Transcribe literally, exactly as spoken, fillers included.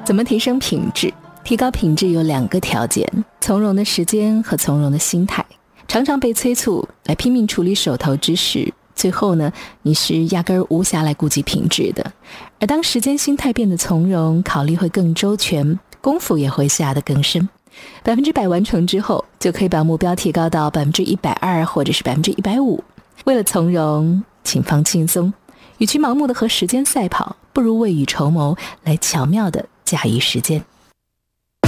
怎么提升品质？提高品质有两个条件，从容的时间和从容的心态。常常被催促来拼命处理手头之事，最后呢，你是压根儿无暇来顾及品质的。而当时间心态变得从容，考虑会更周全，功夫也会下得更深。百分之百完成之后，就可以把目标提高到百分之一百二或者是百分之一百五。为了从容，请放轻松。与其盲目的和时间赛跑，不如未雨绸缪，来巧妙的驾驭时间。